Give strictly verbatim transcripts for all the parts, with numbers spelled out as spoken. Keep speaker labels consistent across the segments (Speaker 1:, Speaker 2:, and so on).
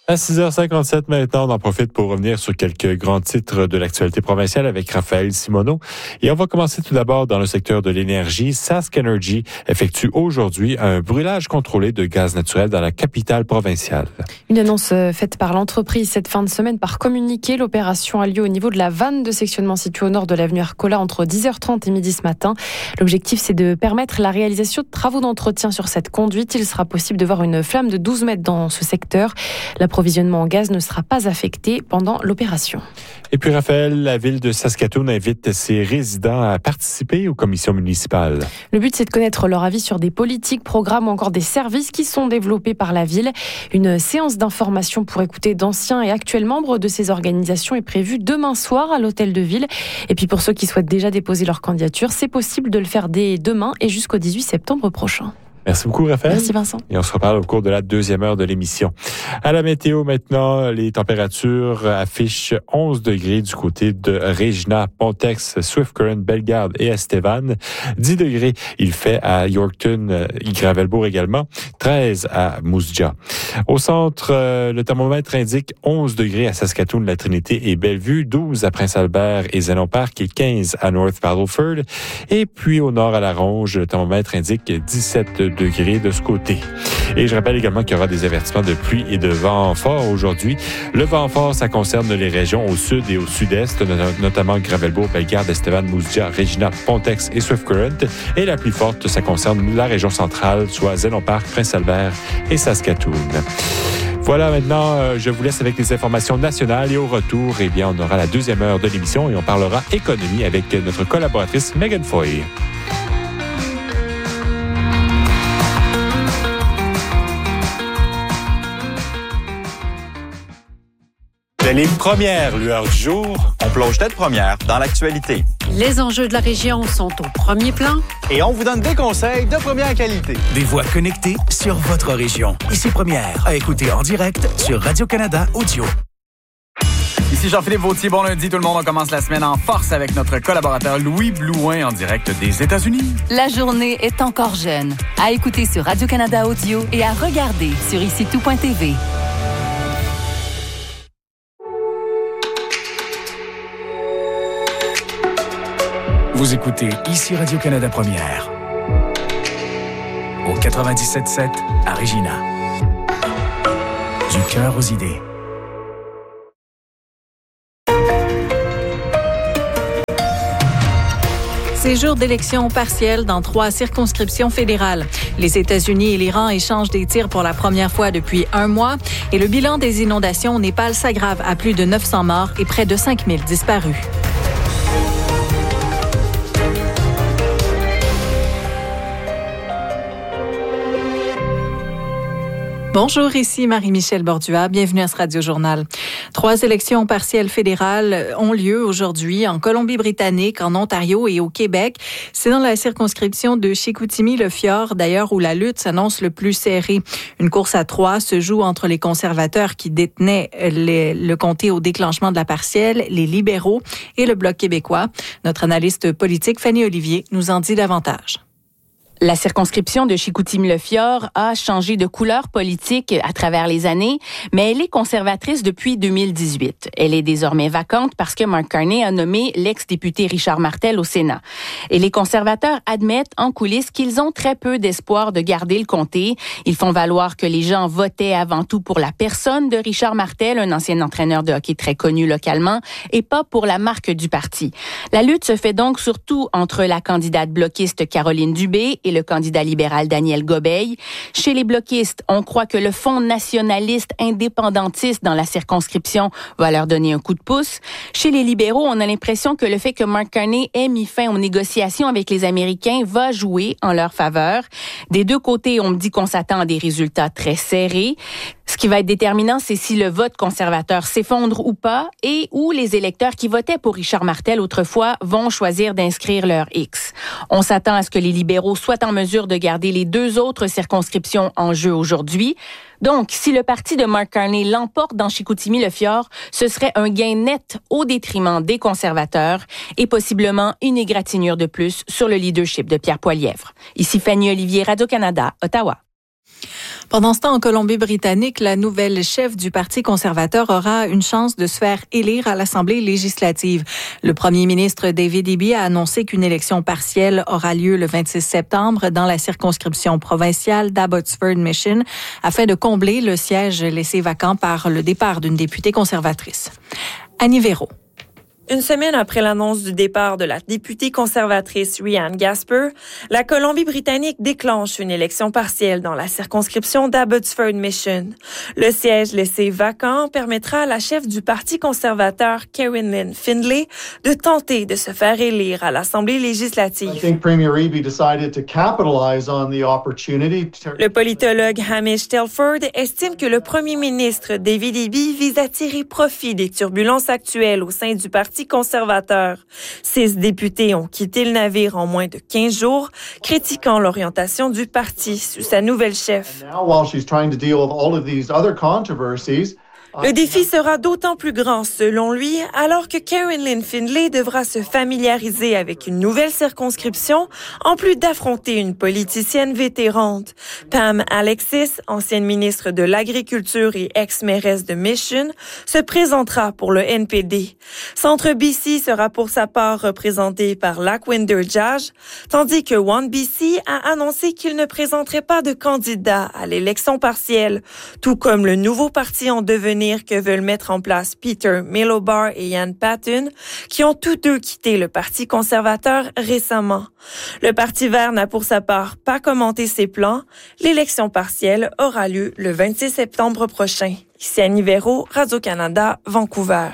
Speaker 1: À six heures cinquante-sept maintenant, on en profite pour revenir sur quelques grands titres de l'actualité provinciale avec Raphaël Simoneau. Et on va commencer tout d'abord dans le secteur de l'énergie. Sask Energy effectue aujourd'hui un brûlage contrôlé de gaz naturel dans la capitale provinciale.
Speaker 2: Une annonce faite par l'entreprise cette fin de semaine par communiqué. L'opération a lieu au niveau de la vanne de sectionnement située au nord de l'avenue Arcola entre dix heures trente et midi ce matin. L'objectif, c'est de permettre la réalisation de travaux d'entretien sur cette conduite. Il sera possible de voir une flamme de douze mètres dans ce secteur. La L'approvisionnement en gaz ne sera pas affecté pendant l'opération.
Speaker 1: Et puis, Raphaël, la ville de Saskatoon invite ses résidents à participer aux commissions municipales.
Speaker 2: Le but, c'est de connaître leur avis sur des politiques, programmes ou encore des services qui sont développés par la ville. Une séance d'information pour écouter d'anciens et actuels membres de ces organisations est prévue demain soir à l'hôtel de ville. Et puis, pour ceux qui souhaitent déjà déposer leur candidature, c'est possible de le faire dès demain et jusqu'au dix-huit septembre prochain.
Speaker 1: Merci beaucoup, Raphaël.
Speaker 2: Merci, Vincent.
Speaker 1: Et on se reparle au cours de la deuxième heure de l'émission. À la météo, maintenant, les températures affichent onze degrés du côté de Regina, Pontex, Swift Current, Bellegarde et Estevan. dix degrés, il fait à Yorkton, Gravelbourg également. treize à Moose Jaw. Au centre, le thermomètre indique onze degrés à Saskatoon, La Trinité et Bellevue, douze à Prince-Albert et Zenon Park et quinze à North Battleford. Et puis au nord à La Ronge, le thermomètre indique dix-sept degrés de ce côté. Et je rappelle également qu'il y aura des avertissements de pluie et de vent fort aujourd'hui. Le vent fort, ça concerne les régions au sud et au sud-est, notamment Gravelbourg, Bellegarde, Estevan, Moose Jaw, Regina, Pontex et Swift Current. Et la pluie forte, ça concerne la région centrale, soit Zenon Park, Prince-Albert et Saskatoon. Voilà, maintenant, euh, je vous laisse avec les informations nationales et au retour, eh bien, on aura la deuxième heure de l'émission et on parlera économie avec notre collaboratrice Megan Foy.
Speaker 3: Dès les premières lueurs du jour, on plonge tête première dans l'actualité.
Speaker 4: Les enjeux de la région sont au premier plan.
Speaker 3: Et on vous donne des conseils de première qualité.
Speaker 5: Des voix connectées sur votre région. Ici Première, à écouter en direct sur Radio-Canada Audio.
Speaker 6: Ici Jean-Philippe Vautier, bon lundi tout le monde, on commence la semaine en force avec notre collaborateur Louis Blouin en direct des États-Unis.
Speaker 7: La journée est encore jeune. À écouter sur Radio-Canada Audio et à regarder sur ici tout point t v.
Speaker 5: Vous écoutez ici Radio-Canada Première. Au quatre-vingt-dix-sept sept à Regina. Du cœur aux idées.
Speaker 4: Ces jours d'élections partielles dans trois circonscriptions fédérales. Les États-Unis et l'Iran échangent des tirs pour la première fois depuis un mois et le bilan des inondations au Népal s'aggrave à plus de neuf cents morts et près de cinq mille disparus. Bonjour, ici Marie-Michel Bordua. Bienvenue à ce Radio-Journal. Trois élections partielles fédérales ont lieu aujourd'hui en Colombie-Britannique, en Ontario et au Québec. C'est dans la circonscription de Chicoutimi-le-Fjord, d'ailleurs, où la lutte s'annonce le plus serrée. Une course à trois se joue entre les conservateurs qui détenaient les, le comté au déclenchement de la partielle, les libéraux et le Bloc québécois. Notre analyste politique, Fanny Olivier, nous en dit davantage.
Speaker 7: La circonscription de Chicoutimi-le-Fjord a changé de couleur politique à travers les années, mais elle est conservatrice depuis deux mille dix-huit. Elle est désormais vacante parce que Mark Carney a nommé l'ex-député Richard Martel au Sénat. Et les conservateurs admettent en coulisses qu'ils ont très peu d'espoir de garder le comté. Ils font valoir que les gens votaient avant tout pour la personne de Richard Martel, un ancien entraîneur de hockey très connu localement, et pas pour la marque du parti. La lutte se fait donc surtout entre la candidate bloquiste Caroline Dubé et le candidat libéral Daniel Gobeil. Chez les bloquistes, on croit que le Fonds nationaliste indépendantiste dans la circonscription va leur donner un coup de pouce. Chez les libéraux, on a l'impression que le fait que Mark Carney ait mis fin aux négociations avec les Américains va jouer en leur faveur. Des deux côtés, on me dit qu'on s'attend à des résultats très serrés. Ce qui va être déterminant, c'est si le vote conservateur s'effondre ou pas et où les électeurs qui votaient pour Richard Martel autrefois vont choisir d'inscrire leur X. On s'attend à ce que les libéraux soient en mesure de garder les deux autres circonscriptions en jeu aujourd'hui. Donc, si le parti de Mark Carney l'emporte dans Chicoutimi-le-Fjord, ce serait un gain net au détriment des conservateurs et possiblement une égratignure de plus sur le leadership de Pierre Poilievre. Ici Fanny Olivier, Radio-Canada, Ottawa.
Speaker 4: Pendant ce temps, en Colombie-Britannique, la nouvelle chef du Parti conservateur aura une chance de se faire élire à l'Assemblée législative. Le premier ministre David Eby a annoncé qu'une élection partielle aura lieu le vingt-six septembre dans la circonscription provinciale d'Abbotsford Mission afin de combler le siège laissé vacant par le départ d'une députée conservatrice. Annie Véro.
Speaker 8: Une semaine après l'annonce du départ de la députée conservatrice Rhiannon Gasper, la Colombie-Britannique déclenche une élection partielle dans la circonscription d'Abbotsford Mission. Le siège laissé vacant permettra à la chef du Parti conservateur, Karen Lynn Findlay, de tenter de se faire élire à l'Assemblée législative. Le politologue Hamish Telford estime que le premier ministre David Eby vise à tirer profit des turbulences actuelles au sein du Parti conservateur. Six députés ont quitté le navire en moins de quinze jours, critiquant l'orientation du parti sous sa nouvelle chef. Le défi sera d'autant plus grand, selon lui, alors que Karen Lynn Findlay devra se familiariser avec une nouvelle circonscription, en plus d'affronter une politicienne vétérante. Pam Alexis, ancienne ministre de l'Agriculture et ex-mairesse de Mission, se présentera pour le N P D. Centre B C sera pour sa part représenté par Lackwinder Judge, tandis que One B C a annoncé qu'il ne présenterait pas de candidat à l'élection partielle, tout comme le nouveau parti en devenir que veulent mettre en place Peter Milobar et Ian Patten, qui ont tous deux quitté le Parti conservateur récemment. Le Parti vert n'a pour sa part pas commenté ses plans. L'élection partielle aura lieu le vingt-six septembre prochain. Ici Annie Véro, Radio-Canada, Vancouver.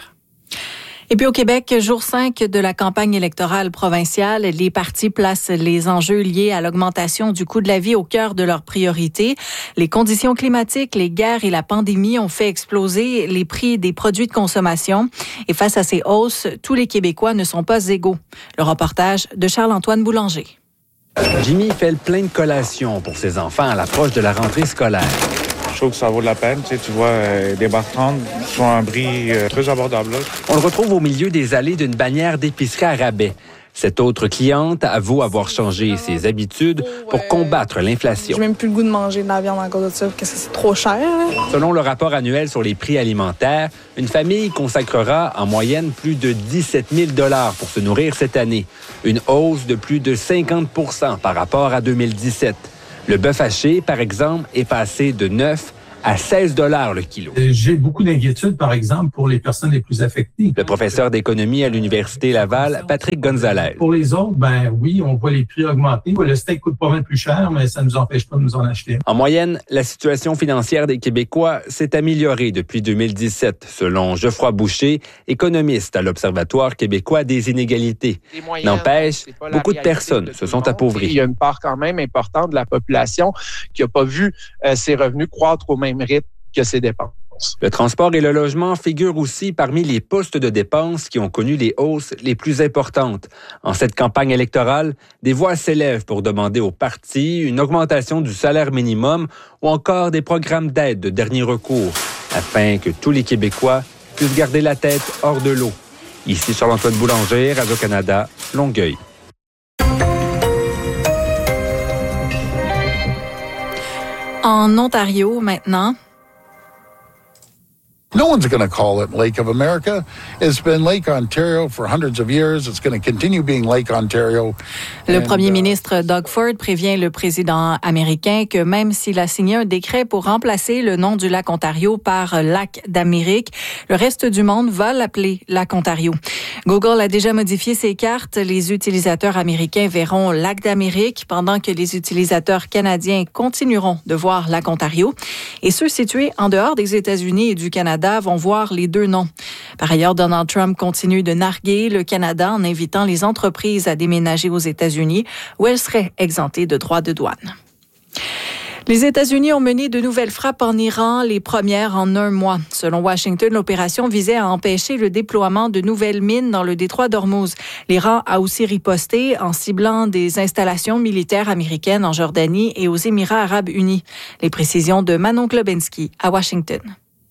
Speaker 4: Et puis au Québec, jour cinq de la campagne électorale provinciale, les partis placent les enjeux liés à l'augmentation du coût de la vie au cœur de leurs priorités. Les conditions climatiques, les guerres et la pandémie ont fait exploser les prix des produits de consommation. Et face à ces hausses, tous les Québécois ne sont pas égaux. Le reportage de Charles-Antoine Boulanger.
Speaker 9: Jimmy fait le plein de collations pour ses enfants à l'approche de la rentrée scolaire.
Speaker 10: Je trouve que ça vaut de la peine. Tu sais, tu vois, euh, des barres sont à un prix euh, très abordable. Là.
Speaker 9: On le retrouve au milieu des allées d'une bannière d'épicerie à rabais. Cette autre cliente avoue avoir changé ses habitudes pour combattre l'inflation.
Speaker 11: J'ai même plus le goût de manger de la viande à cause de ça, parce que c'est trop cher.
Speaker 9: Selon le rapport annuel sur les prix alimentaires, une famille consacrera en moyenne plus de dix-sept mille dollars pour se nourrir cette année. Une hausse de plus de cinquante pour cent par rapport à deux mille dix-sept. Le bœuf haché, par exemple, est passé de neuf à seize dollars le kilo.
Speaker 12: J'ai beaucoup d'inquiétudes, par exemple, pour les personnes les plus affectées.
Speaker 9: Le professeur d'économie à l'Université Laval, Patrick Gonzalez.
Speaker 12: Pour les autres, ben oui, on voit les prix augmenter. Le steak coûte pas mal plus cher, mais ça ne nous empêche pas de nous en acheter.
Speaker 9: En moyenne, la situation financière des Québécois s'est améliorée depuis deux mille dix-sept, selon Geoffroy Boucher, économiste à l'Observatoire québécois des inégalités. N'empêche, beaucoup de personnes se sont appauvries.
Speaker 13: Il y a une part quand même importante de la population qui n'a pas vu euh, ses revenus croître au même rythme que ses dépenses.
Speaker 9: Le transport et le logement figurent aussi parmi les postes de dépenses qui ont connu les hausses les plus importantes. En cette campagne électorale, des voix s'élèvent pour demander aux partis une augmentation du salaire minimum ou encore des programmes d'aide de dernier recours, afin que tous les Québécois puissent garder la tête hors de l'eau. Ici Charles-Antoine Boulanger, Radio-Canada, Longueuil.
Speaker 4: En Ontario, maintenant.
Speaker 14: No one's going to call it Lake of America. It's been Lake Ontario for hundreds of years. It's going to continue being Lake Ontario.
Speaker 4: Le
Speaker 14: And,
Speaker 4: premier
Speaker 14: uh,
Speaker 4: ministre Doug Ford prévient le président américain que même s'il a signé un décret pour remplacer le nom du lac Ontario par Lac d'Amérique, le reste du monde va l'appeler Lac Ontario. Google a déjà modifié ses cartes. Les utilisateurs américains verront Lac d'Amérique, pendant que les utilisateurs canadiens continueront de voir Lac Ontario. Et ceux situés en dehors des États-Unis et du Canada vont voir les deux noms. Par ailleurs, Donald Trump continue de narguer le Canada en invitant les entreprises à déménager aux États-Unis où elles seraient exemptées de droits de douane. Les États-Unis ont mené de nouvelles frappes en Iran, les premières en un mois. Selon Washington, l'opération visait à empêcher le déploiement de nouvelles mines dans le détroit d'Ormuz. L'Iran a aussi riposté en ciblant des installations militaires américaines en Jordanie et aux Émirats arabes unis. Les précisions de Manon Globensky à Washington.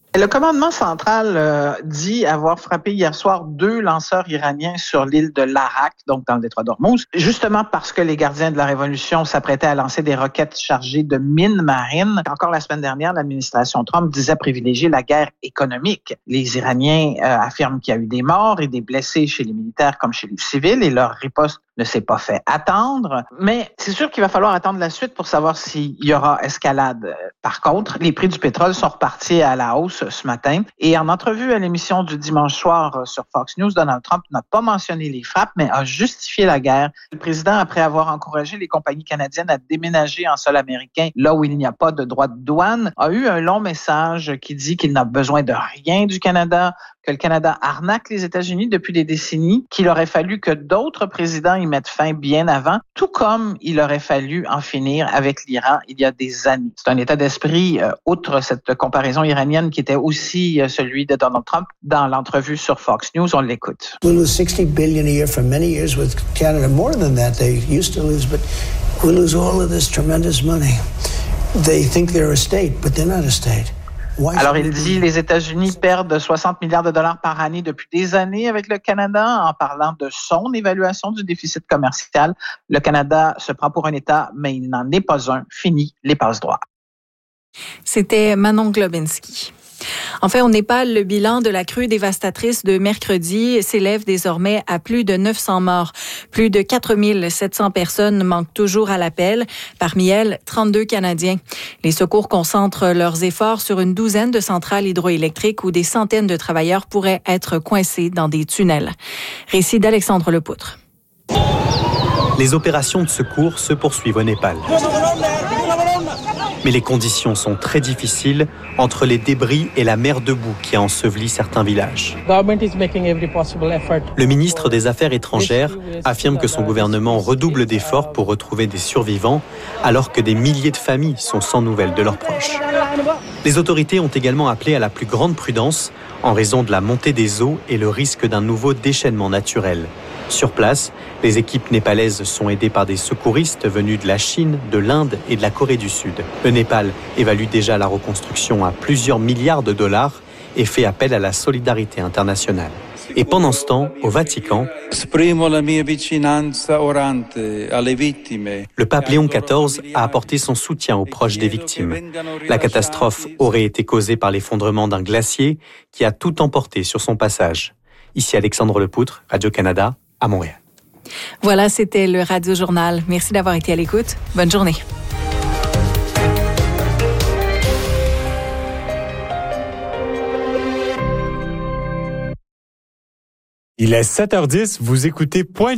Speaker 15: Le commandement central euh, dit avoir frappé hier soir deux lanceurs iraniens sur l'île de l'Arak, donc dans le détroit d'Ormuz, justement parce que les gardiens de la révolution s'apprêtaient à lancer des roquettes chargées de mines marines. Encore la semaine dernière, l'administration Trump disait privilégier la guerre économique. Les Iraniens euh, affirment qu'il y a eu des morts et des blessés chez les militaires comme chez les civils et leur riposte ne s'est pas fait attendre. Mais c'est sûr qu'il va falloir attendre la suite pour savoir s'il y aura escalade. Par contre, les prix du pétrole sont repartis à la hausse ce matin. Et en entrevue à l'émission du dimanche soir sur Fox News, Donald Trump n'a pas mentionné les frappes, mais a justifié la guerre. Le président, après avoir encouragé les compagnies canadiennes à déménager en sol américain, là où il n'y a pas de droit de douane, a eu un long message qui dit qu'il n'a besoin de rien du Canada, que le Canada arnaque les États-Unis depuis des décennies, qu'il aurait fallu que d'autres présidents y mettent fin bien avant, tout comme il aurait fallu en finir avec l'Iran il y a des années. C'est un état d'esprit, euh, outre cette comparaison iranienne qui était aussi euh, celui de Donald Trump. Dans l'entrevue sur Fox News, on l'écoute.
Speaker 16: We lose sixty billion a year for many years with Canada, more than that they used to lose, but we lose all of this tremendous money. They think they're a state, but they're not a state.
Speaker 15: Alors, il dit les États-Unis perdent soixante milliards de dollars par année depuis des années avec le Canada en parlant de son évaluation du déficit commercial. Le Canada se prend pour un État, mais il n'en est pas un. Fini les passe-droits.
Speaker 4: C'était Manon Globinski. Enfin, au Népal, le bilan de la crue dévastatrice de mercredi s'élève désormais à plus de neuf cents morts. Plus de quatre mille sept cents personnes manquent toujours à l'appel. Parmi elles, trente-deux Canadiens. Les secours concentrent leurs efforts sur une douzaine de centrales hydroélectriques où des centaines de travailleurs pourraient être coincés dans des tunnels. Récit d'Alexandre Lepoutre.
Speaker 17: Les opérations de secours se poursuivent au Népal. Mais les conditions sont très difficiles entre les débris et la mer de boue qui a enseveli certains villages. Le ministre des Affaires étrangères affirme que son gouvernement redouble d'efforts pour retrouver des survivants alors que des milliers de familles sont sans nouvelles de leurs proches. Les autorités ont également appelé à la plus grande prudence en raison de la montée des eaux et le risque d'un nouveau déchaînement naturel. Sur place, les équipes népalaises sont aidées par des secouristes venus de la Chine, de l'Inde et de la Corée du Sud. Le Népal évalue déjà la reconstruction à plusieurs milliards de dollars et fait appel à la solidarité internationale. Et pendant ce temps, au Vatican, le pape Léon quatorze a apporté son soutien aux proches des victimes. La catastrophe aurait été causée par l'effondrement d'un glacier qui a tout emporté sur son passage. Ici Alexandre Lepoutre, Radio-Canada, à Montréal.
Speaker 4: Voilà, c'était le Radio Journal. Merci d'avoir été à l'écoute. Bonne journée.
Speaker 1: Il est sept heures dix, vous écoutez Point